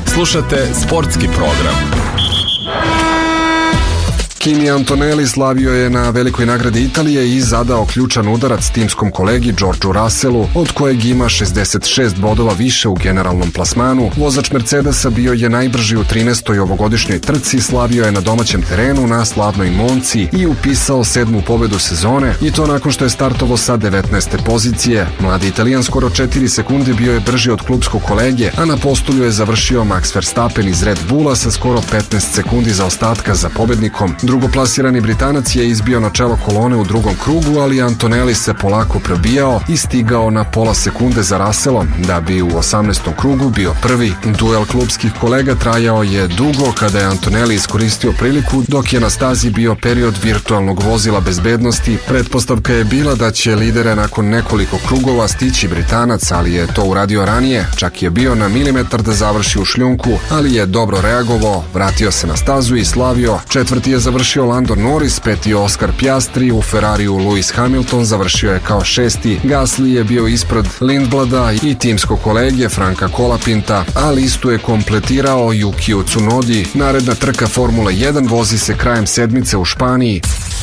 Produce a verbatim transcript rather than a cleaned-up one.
Slušate sportski program. Kimi Antonelli slavio je na velikoj nagradi Italije i zadao ključan udarac timskom kolegi Georgeu Russellu, od kojeg ima šezdeset šest bodova više u generalnom plasmanu. Vozač Mercedesa bio je najbrži u trinaestoj ovogodišnjoj trci, slavio je na domaćem terenu na slavnoj Monci i upisao sedmu pobedu sezone, i to nakon što je startovao sa devetnaeste pozicije. Mladi Italijan skoro četiri sekunde bio je brži od klubskog kolege, a na postolju je završio Max Verstappen iz Red Bulla sa skoro petnaest sekundi zaostatka za pobednikom. Drugoplasirani Britanac je izbio na čelo kolone u drugom krugu, ali Antonelli se polako probijao i stigao na pola sekunde za Russellom, da bi u osamnaestom krugu bio prvi. Duel klubskih kolega trajao je dugo kada je Antonelli iskoristio priliku, dok je na stazi bio period virtualnog vozila bezbednosti. Pretpostavka je bila da će lidere nakon nekoliko krugova stići Britanac, ali je to uradio ranije, čak je bio na milimetar da završi u šljunku, ali je dobro reagovao, vratio se na stazu i slavio. Četvrti je završio Lando Norris, peti Oscar Piastri, u Ferrariju Lewis Hamilton završio je kao šesti, Gasly je bio ispred Lindblada i timskog kolege Franka Colapinta, a listu je kompletirao Yukio Tsunodi. Naredna trka Formule jedan vozi se krajem sedmice u Španiji.